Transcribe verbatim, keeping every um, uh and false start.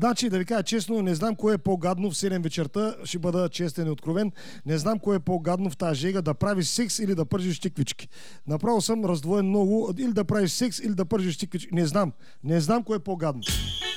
Значи, да ви кажа честно, не знам кое е по-гадно в седем вечерта, ще бъда честен и откровен, не знам кое е по-гадно в тази жега, да правиш секс или да пържиш тиквички. Направо съм раздвоен много, или да правиш секс, или да пържиш тиквички. Не знам. Не знам кое е по-гадно.